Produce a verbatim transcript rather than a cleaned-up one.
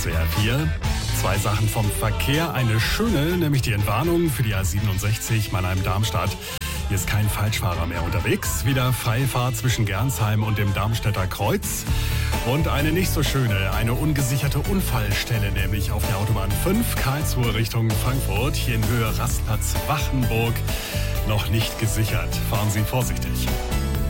S W R vier. Zwei Sachen vom Verkehr. Eine schöne, nämlich die Entwarnung für die A siebenundsechzig Mannheim-Darmstadt. Hier ist kein Falschfahrer mehr unterwegs. Wieder Freifahrt zwischen Gernsheim und dem Darmstädter Kreuz. Und eine nicht so schöne, eine ungesicherte Unfallstelle, nämlich auf der Autobahn fünf, Karlsruhe Richtung Frankfurt. Hier in Höhe Rastplatz Wachenburg. Noch nicht gesichert. Fahren Sie vorsichtig.